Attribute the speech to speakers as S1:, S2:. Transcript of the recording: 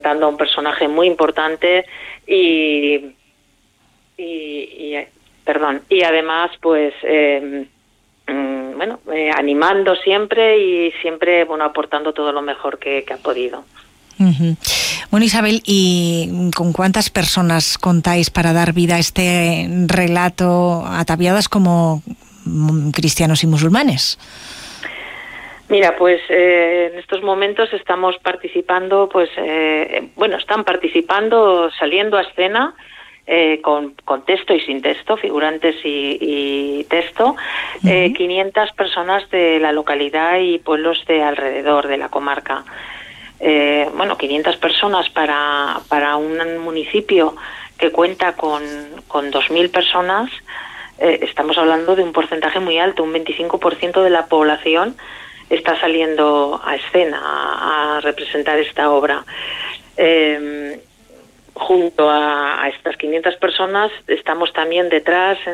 S1: dando a un personaje muy importante y además pues animando siempre y siempre aportando todo lo mejor que ha podido.
S2: Uh-huh. Bueno, Isabel, ¿y con cuántas personas contáis para dar vida a este relato, ataviadas como cristianos y musulmanes?
S1: Mira, pues en estos momentos estamos participando, están participando, saliendo a escena con texto y sin texto, figurantes y texto, 500 personas de la localidad y pueblos de alrededor de la comarca. 500 personas para un municipio que cuenta con 2.000 personas, estamos hablando de un porcentaje muy alto, un 25% de la población está saliendo a escena a representar esta obra. Junto a estas 500 personas estamos también detrás